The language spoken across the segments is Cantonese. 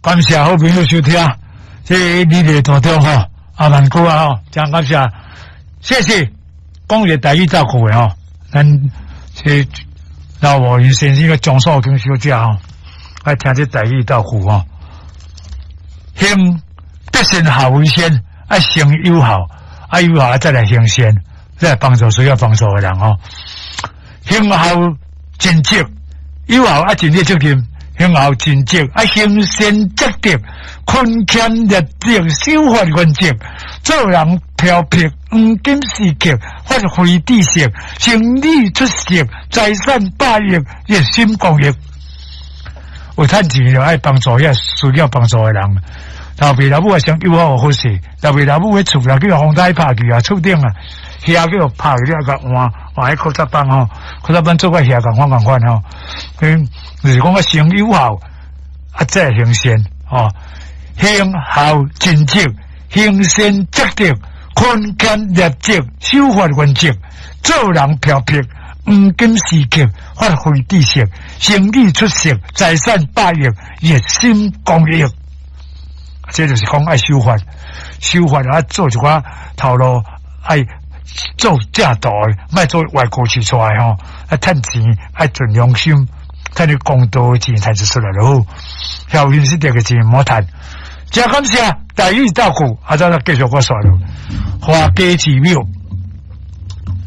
感谢好朋友收听，这你哋当中吼，阿万哥啊吼，真感谢，谢谢。讲个台语照顾的吼，咱这老王云先生个张少卿小姐吼，爱听这台语照顾吼，行德行好为先，爱行友好，爱友好再来行善，再来帮助需要帮助的人吼。行好尽责，友好爱尽力责任。行好尽责，行善积德，坤谦日正，守法原则，做人漂泊，黄金时刻，发挥知识，成理出色，财产百亿，热心公益。有趁钱就爱帮助遐需要帮助的人。老爸老母也想友好好势，老爸老母喺厝内叫风台拍去啊，厝顶啊，遐叫拍去了个换喺考察班吼，考察班做个遐共款吼，就是讲个行友好，再行善吼，行好尽责，行善积德，坤谦日正，守法原则，做人漂泊，黄金时刻，发挥知识，成理出色，财产百亿，热心公益。这就是讲爱守法，守法啊，做一寡头路爱做正道的，莫做外国去出来吼，爱趁钱，爱尽良心，趁你公道的钱才是出来就好。小云是这个钱莫谈，真感谢台语照顾，再继续我说了，花家寺庙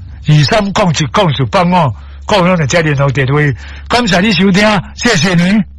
2307讲述办案，讲了的家联络电话，感谢你收听，谢谢你。